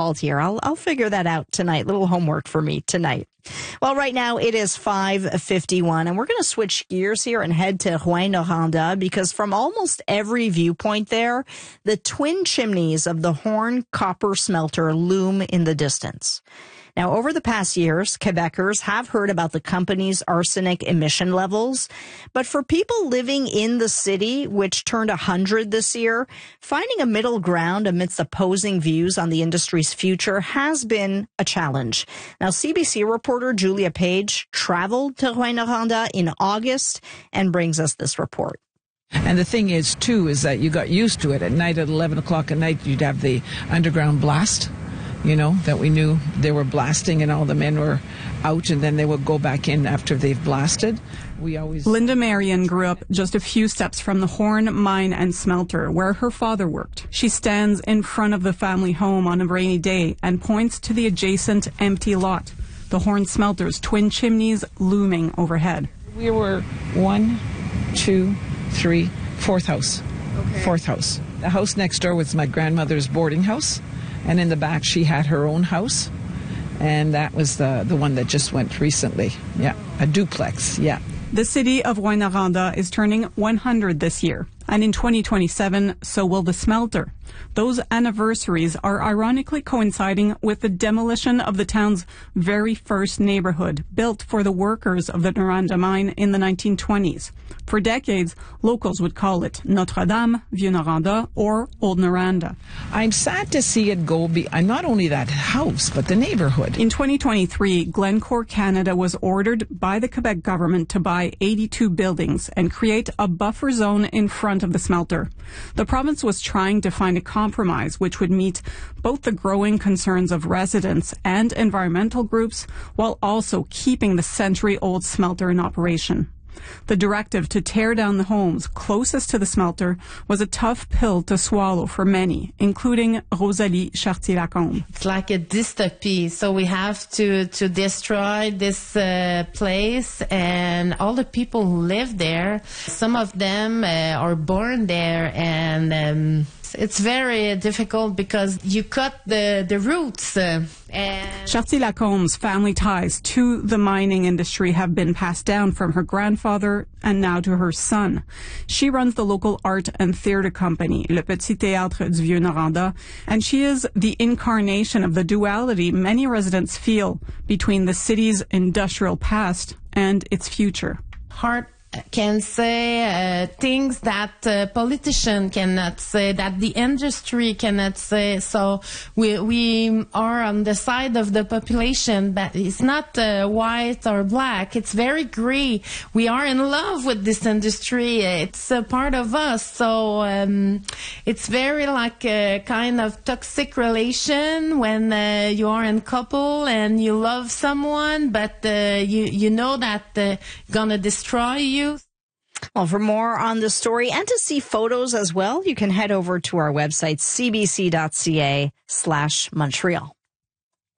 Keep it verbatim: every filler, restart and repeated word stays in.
fault here. I'll, I'll figure that out tonight. Little homework for me tonight. Well, right now it is five fifty-one, and we're going to switch gears here and head to Rouyn-Noranda, because from almost every viewpoint there, the twin chimneys of the Horne copper smelter loom in the distance. Now, over the past years, Quebecers have heard about the company's arsenic emission levels. But for people living in the city, which turned one hundred this year, finding a middle ground amidst opposing views on the industry's future has been a challenge. Now, C B C reporter Julia Page traveled to Rouyn-Noranda in August and brings us this report. And the thing is, too, is that you got used to it. At night, at eleven o'clock at night, you'd have the underground blast. You know, that we knew they were blasting and all the men were out, and then they would go back in after they've blasted. We always... Linda Marion grew up just a few steps from the Horne mine and smelter where her father worked. She stands in front of the family home on a rainy day and points to the adjacent empty lot, the Horne smelter's twin chimneys looming overhead. We were one, two, three, fourth house. Okay. Fourth house. The house next door was my grandmother's boarding house. And in the back, she had her own house, and that was the, the one that just went recently. Yeah, a duplex, yeah. The city of Rouyn-Noranda is turning one hundred this year, and in twenty twenty-seven, so will the smelter. Those anniversaries are ironically coinciding with the demolition of the town's very first neighborhood, built for the workers of the Noranda mine in the nineteen twenties. For decades, locals would call it Notre-Dame, Vieux-Noranda, or Old Noranda. I'm sad to see it go, be, uh, not only that house, but the neighborhood. In twenty twenty-three, Glencore Canada was ordered by the Quebec government to buy eighty-two buildings and create a buffer zone in front of the smelter. The province was trying to find a compromise which would meet both the growing concerns of residents and environmental groups, while also keeping the century-old smelter in operation. The directive to tear down the homes closest to the smelter was a tough pill to swallow for many, including Rosalie Chartier-Lacombe. It's like a dystopy, so we have to, to destroy this uh, place and all the people who live there. Some of them uh, are born there, and um, it's very difficult because you cut the, the roots. Uh, and Chartier-Lacombe's family ties to the mining industry have been passed down from her grandfather and now to her son. She runs the local art and theatre company, Le Petit Théâtre du Vieux-Noranda, and she is the incarnation of the duality many residents feel between the city's industrial past and its future. Heart can say uh, things that uh, politicians cannot say, that the industry cannot say. So we we are on the side of the population that is not uh, white or black. It's very gray. We are in love with this industry. It's a part of us. So um, it's very like a kind of toxic relation when uh, you are in couple and you love someone, but uh, you you know that uh, gonna destroy you. Well, for more on this story and to see photos as well, you can head over to our website, c b c dot c a slash Montreal.